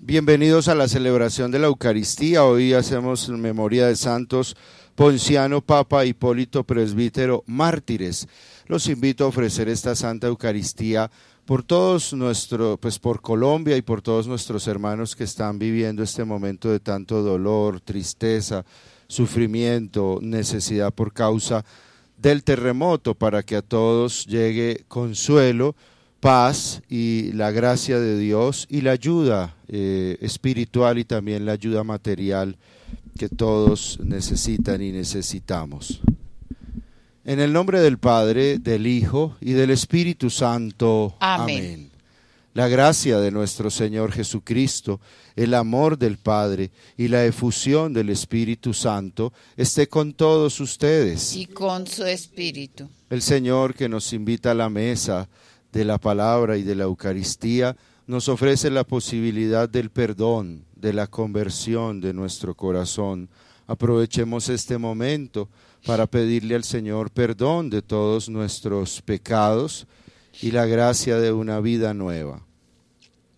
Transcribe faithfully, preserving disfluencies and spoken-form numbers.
Bienvenidos a la celebración de la Eucaristía. Hoy hacemos memoria de santos Ponciano, Papa, Hipólito, Presbítero, mártires. Los invito a ofrecer esta Santa Eucaristía por todos nuestros, pues por Colombia y por todos nuestros hermanos que están viviendo este momento de tanto dolor, tristeza, sufrimiento, necesidad por causa del terremoto, para que a todos llegue consuelo, paz y la gracia de Dios y la ayuda eh, espiritual y también la ayuda material que todos necesitan y necesitamos. En el nombre del Padre, del Hijo y del Espíritu Santo. Amén. Amén. La gracia de nuestro Señor Jesucristo, el amor del Padre y la efusión del Espíritu Santo esté con todos ustedes. Y con su espíritu. El Señor, que nos invita a la mesa de la palabra y de la Eucaristía, nos ofrece la posibilidad del perdón, de la conversión de nuestro corazón. Aprovechemos este momento para pedirle al Señor perdón de todos nuestros pecados y la gracia de una vida nueva.